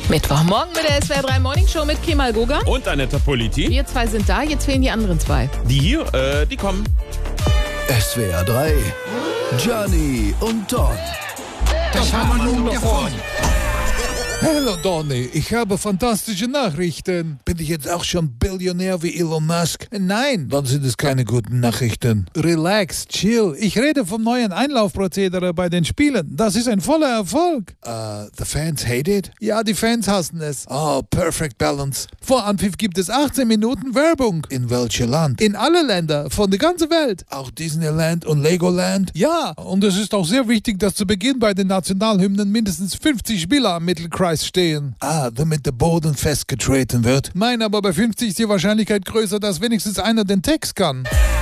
Mittwochmorgen mit der SWR 3 Morning Show mit Kemal Goga. Und Annetta Politi. Wir zwei sind da, jetzt fehlen die anderen zwei. Die hier, die kommen. SWR 3, Gianni und Don. Das haben wir nun davon. Hallo Donny, ich habe fantastische Nachrichten. Bin ich jetzt auch schon Billionär wie Elon Musk? Nein, dann sind es keine guten Nachrichten. Relax, chill. Ich rede vom neuen Einlaufprozedere bei den Spielen. Das ist ein voller Erfolg. The fans hate it? Ja, die Fans hassen es. Oh, perfect balance. Vor Anpfiff gibt es 18 Minuten Werbung. In welchem Land? In alle Länder, von der ganzen Welt. Auch Disneyland und Legoland? Ja, und es ist auch sehr wichtig, dass zu Beginn bei den Nationalhymnen mindestens 50 Spieler am Mittelkreis stehen. Damit der Boden festgetreten wird. Nein, aber bei 50 ist die Wahrscheinlichkeit größer, dass wenigstens einer den Text kann.